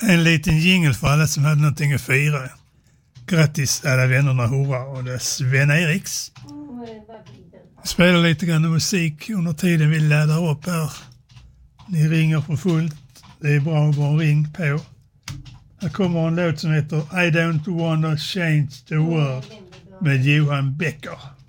En liten jingle för alla som hade någonting att fira. Grattis alla vännerna, hurra, och det är Sven-Eriks. Spelar lite grann musik under tiden vi laddar upp här. Ni ringer för fullt. Det är bra, bara ring på. Här kommer en låt som heter I don't wanna change the world med Johan Becker.